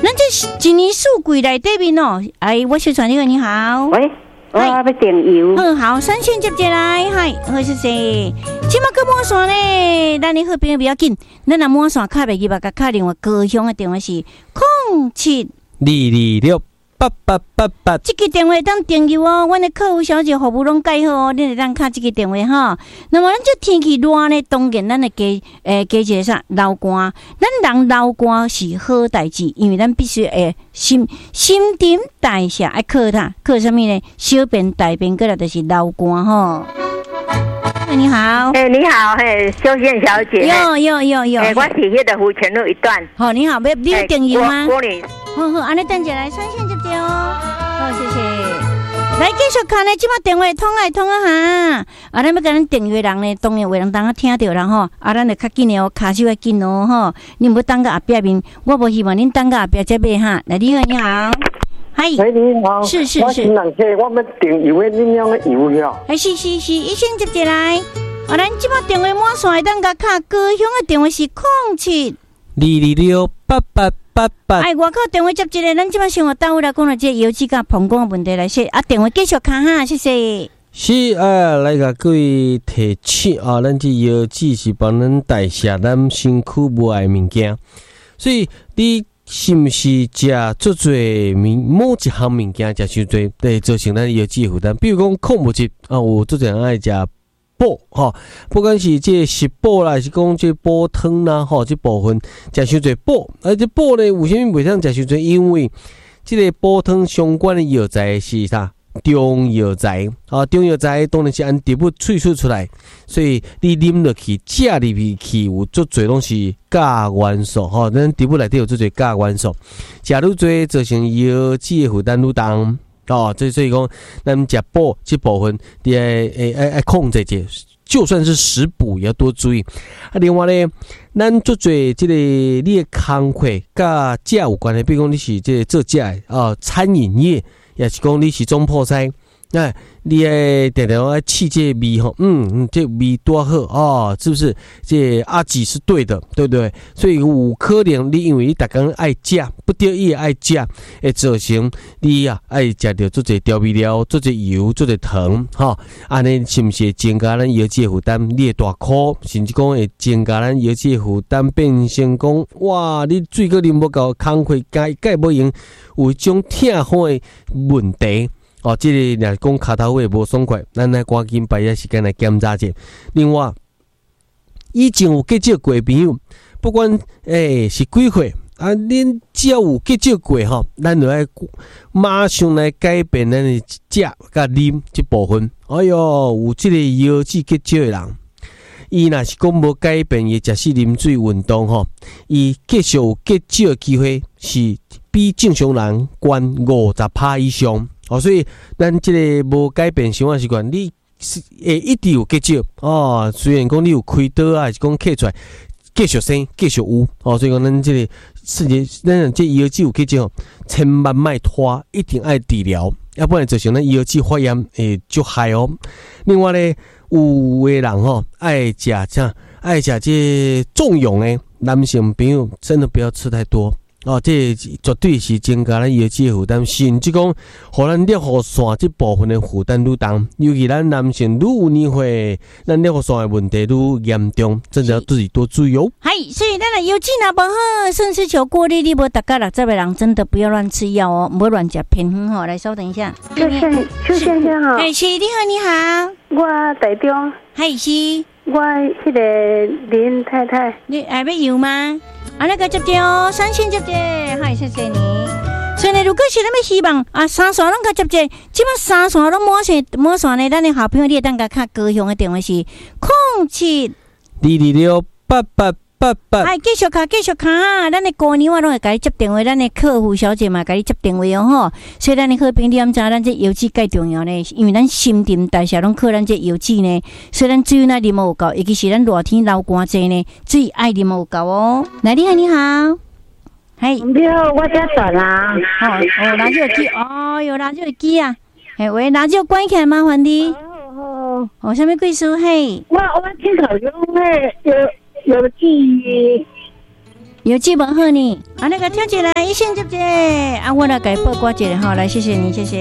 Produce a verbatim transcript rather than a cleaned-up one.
咱这一年四季内底面哦，哎，我小传你好，你好。 喂，我要订油。 嗯，好，三线接接来，嗨，好谢谢。即马个满线呢，咱的好朋友不要紧，咱若满线卡袂记吧，甲卡另外高雄的电话是空七二二六八八八八。 这个电话当订油哦，阮的客服小姐服务拢改好哦，你得当卡这个电话哈。那么咱这天气热呢，当然咱的加诶加一个啥流汗，咱人流汗是好代志，因为咱必须诶新新陈代谢爱靠它，靠什么呢？小便大便过来就是流汗吼。你好， 哎、欸，你好，嘿，修宪小姐， 有有有有， 哎、欸，我是迄个湖泉路一段。 好，你好，要你要订油吗？ 郭女， 好好，安尼等一下来三线接接哦。好，谢谢。来继续看呢，即马电话通来通啊哈！啊，咱要甲咱订阅人呢，当然有人当啊听到人吼，啊，咱就较紧的哦，卡手要紧哦吼。你唔要等到后壁面，我无希望恁等到后壁再买哈。来，你好，你好。嗨， 喂，你好， 是是是， 我是人客，我们订油的恁样的油了？ 哎，是是是，一线接接来。啊，咱即马电话满线，当甲卡高雄的电话是空七二二六八八八八。 哎，外口电话接一个，咱即马生活单位来讲了，这油脂甲膀胱的问题来说，啊，电话继续卡哈，谢谢。 是啊，来甲各位提醒啊，咱这油脂是帮咱代谢咱身躯无爱物件，所以你是毋是食足侪某一项物件食伤侪，会造成咱油脂负担？比如讲矿物质啊，有足侪人爱食补吼，不管是这食补啦，还是讲这补汤啦，吼，这部分食伤侪补，而这补呢，有啥物袂当食伤侪？因为这个补汤相关的药材是啥？中药材啊，中药材当然是按植物萃取出来，所以你啉落去、食入去有足侪拢是钾元素吼，咱植物内底有足侪钾元素，食愈多造成油脂的负担愈重哦。所以所以讲，咱食补这部分，你爱爱爱爱控制者，就算是食补也要多注意。啊，另外咧，咱足侪这个你的工课甲食有关的，比如讲你是这个做食的啊，餐饮业。也是讲你是总铺师，哎，你爱常常爱试这味吼，嗯嗯，这味多好哦，是不是？这阿几是对的，对不对？所以有可能你因为你逐工爱食，不得已爱食，会造成你啊爱食到足侪调味料、足侪油、足侪糖，哈，安尼是毋是会增加咱油脂的负担？你会大哭，甚至讲会增加咱油脂的负担，变成讲哇，你水果啉不够，工课解解不用。有一种痛风的问题哦，这个若讲脚头会无爽快，咱来赶紧把遐时间来检查者。另外，以前有结交过朋友，不管诶、欸、是几岁啊，恁只要有结交过吼，咱就爱马上来改变咱的食甲啉这部分。哎哟，有这个油脂结交的人。伊若是讲无改变伊食水啉水运动吼，伊继续有结少的机会是比正常人高五十趴以上哦，所以咱即个无改变生活习惯，你会一直有结少哦。虽然讲你有开刀啊，还是讲刻出来继续生继续有哦，所以讲咱即个世界咱这油脂有结少，千万莫拖，一定爱治疗，要不然造成咱油脂发炎会足害哦。另外咧。有的人吼爱食啥，爱食这重用的男性朋友，真的不要吃太多哦。这绝对是增加咱油脂的负担，甚至讲，互咱尿壶腺这部分的负担愈重。尤其咱男性愈有年岁，咱尿壶腺的问题愈严重，真的要自己多注意哦。 嗨，所以咱的油脂若无好，甚至求过滤，你无达到六十的人，真的不要乱吃药哦，唔好乱食偏方吼。来，稍等一下。 邱先邱先生好。 哎，是，你好，你好。 我台中。 嗨，是。 我迄个林太太。 你还要油吗？啊，那个接接哦，三线接接，嗨，谢谢你。所以呢，如果是咱要希望啊，三线拢甲接接，即马三线拢满线满线呢，咱的好朋友你会当甲较高雄的电话是空七二二六八八八八。 哎，继续卡，继续卡啊！咱的过年我拢会甲你接电话，咱的客服小姐嘛，甲你接电话哦吼。所以咱的好朋友，你知影咱这油脂介重要呢？因为咱新陈代谢拢靠咱这油脂呢。所以咱水若啉无有够，尤其是咱热天流汗济呢，水爱啉无有够哦。来，你好，你好。嘿， 你好，我叫转啦。 哦哦，垃圾机，哦，有垃圾机啊。嘿，喂，垃圾关起来，麻烦你。 哦哦。 哦，什么贵书？嘿， 我我听到讲嘿有有记忆。 有基本好呢，啊，那个跳起来一线接接，啊，我来给报挂姐哈，来谢谢你，谢谢。